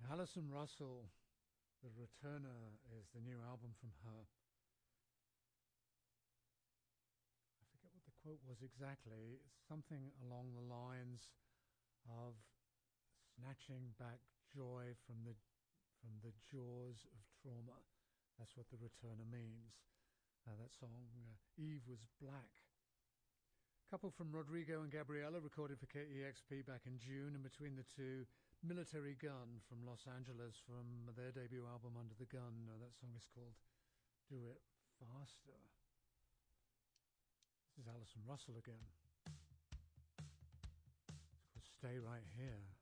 Alison Russell, The Returner, is the new album from her. I forget what the quote was exactly. It's something along the lines of snatching back joy from the jaws of trauma. That's what The Returner means. That song, Eve Was Black. Couple from Rodrigo and Gabriela recorded for KEXP back in June, and between the two, Military Gun from Los Angeles from their debut album Under the Gun. That song is called Do It Faster. This is Alison Russell again. It's called Stay Right Here.